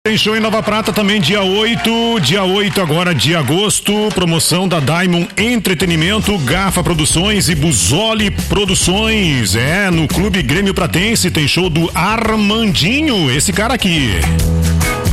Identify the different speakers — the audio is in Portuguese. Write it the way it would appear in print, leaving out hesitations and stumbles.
Speaker 1: Tem show em Nova Prata também dia 8 agora de agosto, promoção da Diamond Entretenimento, Gafa Produções e Buzoli Produções. No Clube Grêmio Pratense tem show do Armandinho, esse cara aqui.